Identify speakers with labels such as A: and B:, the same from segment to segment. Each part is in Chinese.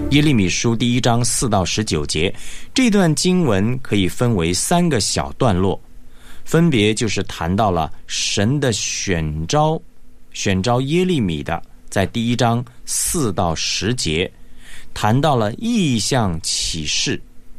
A: 耶利米书第1章4到19节，这段经文可以分为3个小段落，分别就是谈到了神的选召耶利米的，在第1章4到10节，谈到了异象启示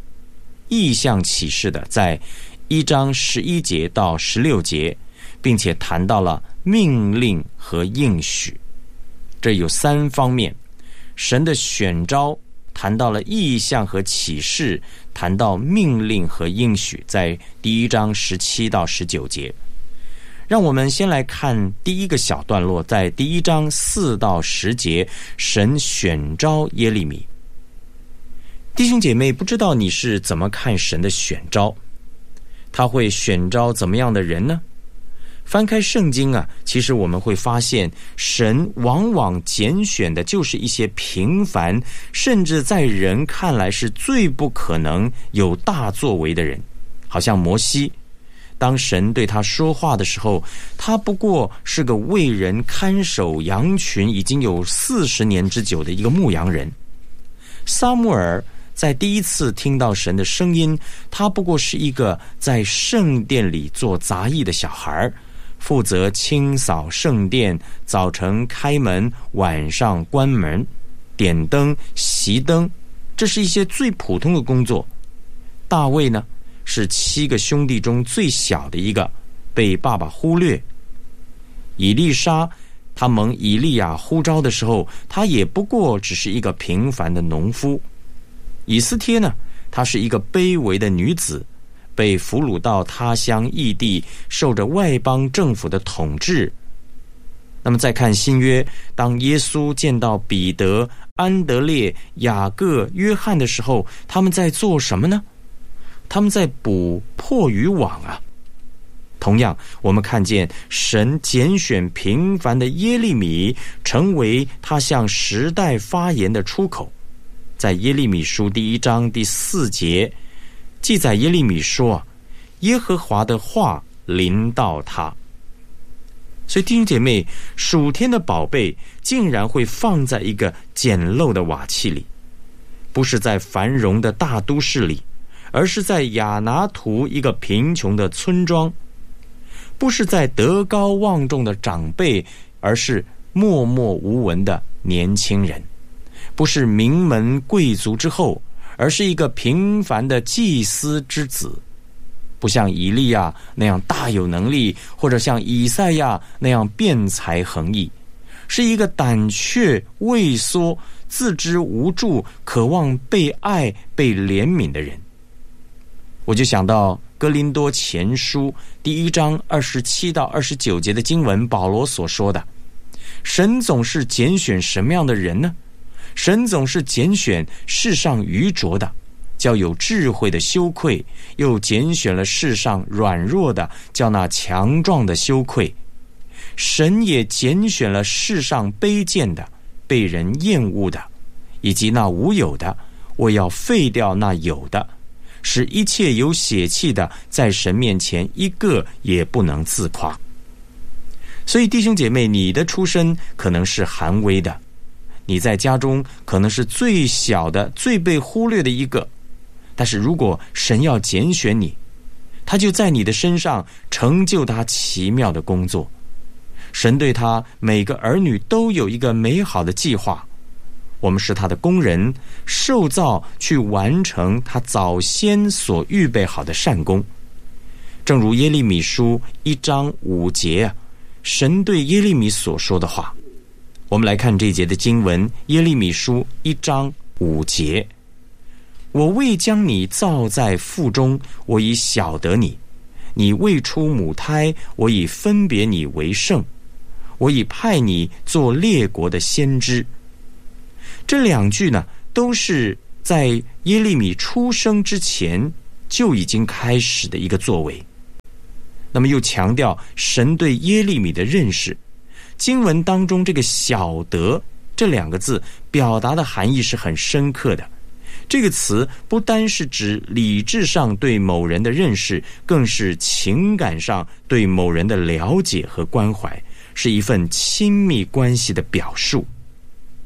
A: 的，在1章11节到16节，并且谈到了命令和应许。这有3方面，神的选召谈到了异象和启示，谈到命令和应许，在第1章17到19节。让我们先来看第一个小段落，在第1章4到10节，神选召耶利米。弟兄姐妹，不知道你是怎么看神的选召？他会选召怎么样的人呢？翻开圣经啊，其实我们会发现，神往往拣选的就是一些平凡，甚至在人看来是最不可能有大作为的人。好像摩西，当神对他说话的时候，他不过是个为人看守羊群已经有40年之久的一个牧羊人。撒母耳在第一次听到神的声音，他不过是一个在圣殿里做杂役的小孩，负责清扫圣殿，早晨开门，晚上关门，点灯熄灯，这是一些最普通的工作。大卫呢，是7个兄弟中最小的一个，被爸爸忽略。以利沙，他蒙以利亚呼召的时候，他也不过只是一个平凡的农夫。以斯帖呢，她是一个卑微的女子，被俘虏到他乡异地，受着外邦政府的统治。那么再看新约，当耶稣见到彼得、安德烈、雅各、约翰的时候，他们在做什么呢？他们在捕破渔网啊。同样，我们看见神拣选平凡的耶利米，成为他向时代发言的出口。在耶利米书第1章第4节记载，耶利米说，耶和华的话临到他。所以弟兄姐妹，属天的宝贝竟然会放在一个简陋的瓦器里，不是在繁荣的大都市里，而是在亚拿图一个贫穷的村庄；不是在德高望重的长辈，而是默默无闻的年轻人；不是名门贵族之后，而是一个平凡的祭司之子。不像以利亚那样大有能力，或者像以赛亚那样辩才横溢，是一个胆怯畏缩、自知无助、渴望被爱被怜悯的人。我就想到哥林多前书第1章27到29节的经文，保罗所说的，神总是拣选什么样的人呢？神总是拣选世上愚拙的，叫有智慧的羞愧，又拣选了世上软弱的，叫那强壮的羞愧。神也拣选了世上卑贱的，被人厌恶的，以及那无有的，我要废掉那有的，使一切有血气的在神面前一个也不能自夸。所以弟兄姐妹，你的出身可能是寒微的，你在家中可能是最小的、最被忽略的一个，但是如果神要拣选你，他就在你的身上成就他奇妙的工作。神对他每个儿女都有一个美好的计划，我们是他的工人，受造去完成他早先所预备好的善工。正如耶利米书1章5节神对耶利米所说的话。我们来看这一节的经文，耶利米书1章5节，我未将你造在腹中，我已晓得你；你未出母胎，我已分别你为圣，我已派你做列国的先知。这2句呢，都是在耶利米出生之前就已经开始的一个作为。那么又强调神对耶利米的认识。经文当中这个晓得这2个字表达的含义是很深刻的。这个词不单是指理智上对某人的认识，更是情感上对某人的了解和关怀，是一份亲密关系的表述。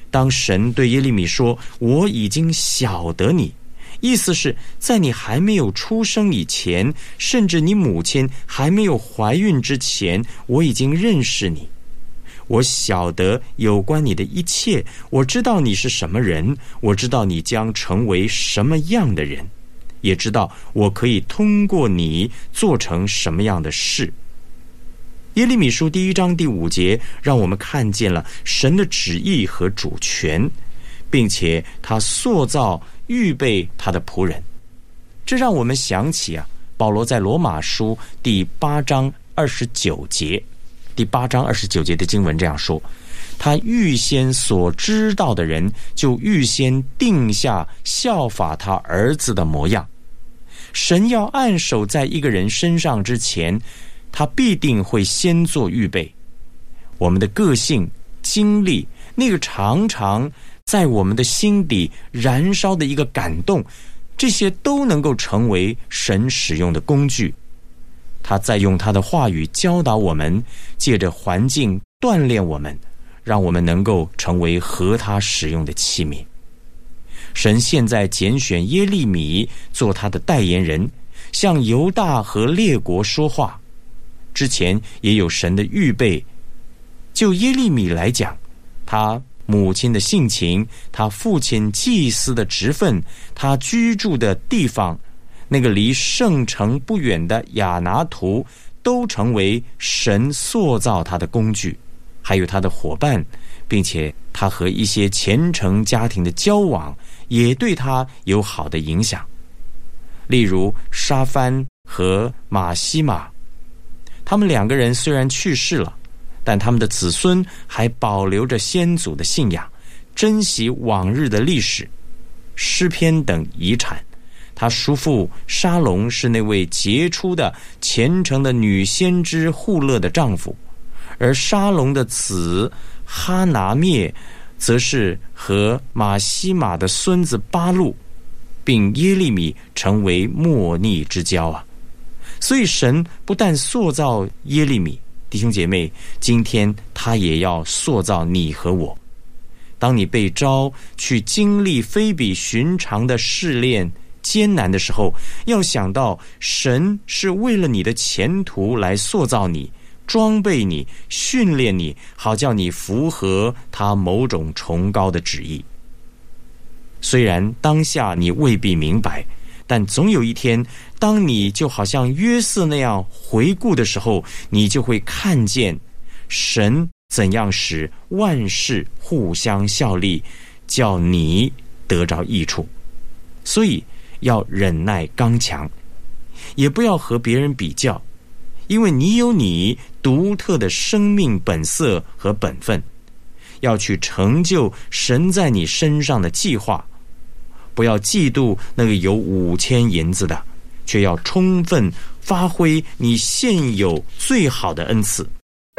A: 当神对耶利米说，我已经晓得你，意思是在你还没有出生以前，甚至你母亲还没有怀孕之前，我已经认识你。我晓得有关你的一切，我知道你是什么人，我知道你将成为什么样的人，也知道我可以通过你做成什么样的事。耶利米书1章第5节让我们看见了神的旨意和主权，并且他塑造预备他的仆人。这让我们想起保罗在罗马书第8章29节，第8章29节的经文这样说，他预先所知道的人，就预先定下效法他儿子的模样。神要按手在一个人身上之前，他必定会先做预备。我们的个性、经历，那个常常在我们的心底燃烧的一个感动，这些都能够成为神使用的工具。他在用他的话语教导我们，借着环境锻炼我们，让我们能够成为合他使用的器皿。神现在拣选耶利米做他的代言人，向犹大和列国说话。之前也有神的预备。就耶利米来讲，他母亲的性情，他父亲祭司的职分，他居住的地方，那个离圣城不远的亚拿图，都成为神塑造他的工具，还有他的伙伴，并且他和一些虔诚家庭的交往也对他有好的影响。例如沙番和马西马，他们2个人虽然去世了，但他们的子孙还保留着先祖的信仰，珍惜往日的历史、诗篇等遗产。他叔父沙龙是那位杰出的虔诚的女先知户勒的丈夫，而沙龙的子哈拿灭则是和马西马的孙子巴路，并耶利米成为莫逆之交所以神不但塑造耶利米，弟兄姐妹，今天他也要塑造你和我。当你被召去经历非比寻常的试炼、艰难的时候，要想到神是为了你的前途来塑造你、装备你、训练你，好叫你符合他某种崇高的旨意。虽然当下你未必明白，但总有一天，当你就好像约瑟那样回顾的时候，你就会看见神怎样使万事互相效力，叫你得着益处。所以要忍耐刚强，也不要和别人比较，因为你有你独特的生命本色和本分，要去成就神在你身上的计划。不要嫉妒那个有5000银子的，却要充分发挥你现有最好的恩赐。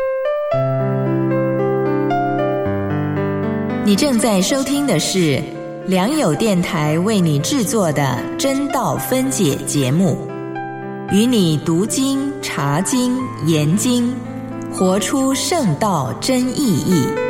B: 你正在收听的是良友电台为你制作的真道分解节目，与你读经、查经、研经，活出圣道真意义。